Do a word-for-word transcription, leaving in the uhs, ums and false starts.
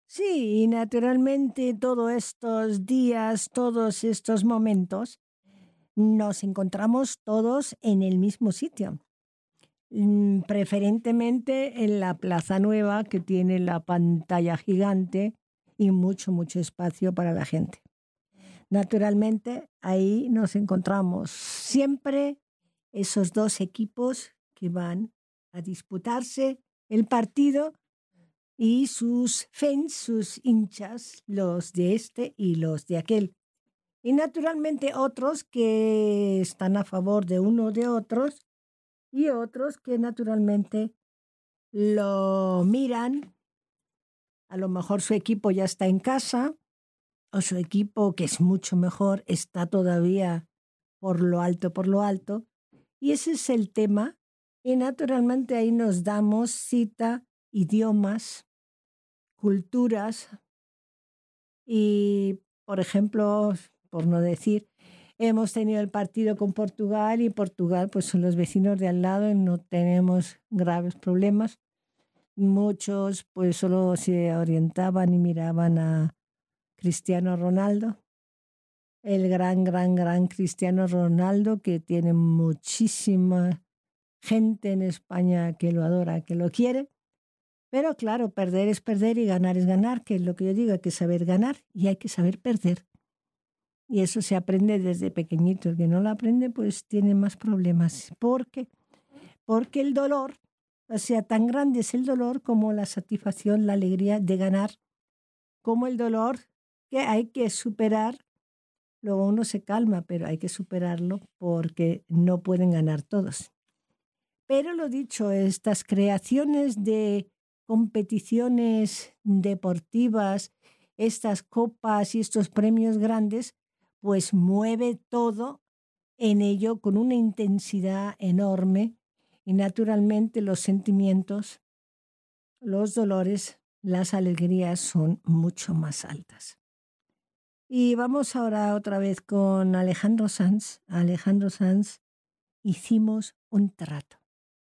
Sí, y naturalmente todos estos días, todos estos momentos, nos encontramos todos en el mismo sitio. Mm, Preferentemente en la Plaza Nueva, que tiene la pantalla gigante y mucho, mucho espacio para la gente. Naturalmente, ahí nos encontramos siempre esos dos equipos que van a disputarse el partido y sus fans, sus hinchas, los de este y los de aquel. Y naturalmente otros que están a favor de uno o de otros y otros que naturalmente lo miran. A lo mejor su equipo ya está en casa o su equipo, que es mucho mejor, está todavía por lo alto, por lo alto. Y ese es el tema. Y naturalmente ahí nos damos cita, idiomas, culturas y, por ejemplo, por no decir, hemos tenido el partido con Portugal y Portugal pues son los vecinos de al lado y no tenemos graves problemas. Muchos pues solo se orientaban y miraban a Cristiano Ronaldo, el gran, gran, gran Cristiano Ronaldo, que tiene muchísima gente en España que lo adora, que lo quiere. Pero claro, perder es perder y ganar es ganar, que es lo que yo digo, hay que saber ganar y hay que saber perder. Y eso se aprende desde pequeñito. El que no lo aprende, pues tiene más problemas. ¿Por qué? Porque el dolor, o sea, tan grande es el dolor como la satisfacción, la alegría de ganar, como el dolor que hay que superar. Luego uno se calma, pero hay que superarlo porque no pueden ganar todos. Pero lo dicho, estas creaciones de competiciones deportivas, estas copas y estos premios grandes, pues mueve todo en ello con una intensidad enorme y naturalmente los sentimientos, los dolores, las alegrías son mucho más altas. Y vamos ahora otra vez con Alejandro Sanz. Alejandro Sanz, hicimos un trato.